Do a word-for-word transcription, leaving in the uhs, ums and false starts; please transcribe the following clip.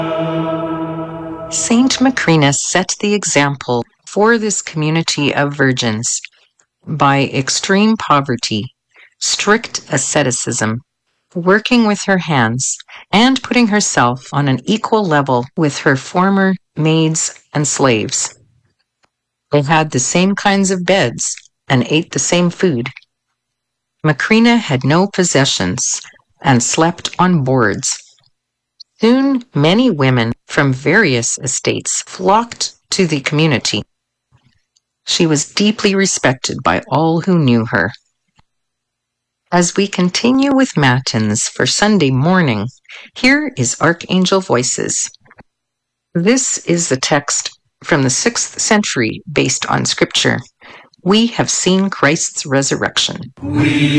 Saint Macrina set the example for this community of virgins by extreme poverty, strict asceticism, working with her hands, and putting herself on an equal level with her former maids and slaves. They had the same kinds of beds and ate the same food. Macrina had no possessions and slept on boards. Soon, many women from various estates flocked to the community. She was deeply respected by all who knew her. As we continue with Matins for Sunday morning, here is Archangel Voices. This is the text from the sixth century based on Scripture. We have seen Christ's resurrection. We